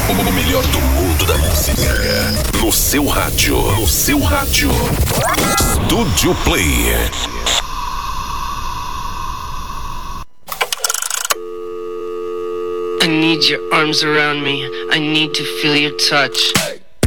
O melhor do mundo da música. No seu rádio. No seu rádio. Studio Play. I need your arms around me. I need to feel your touch.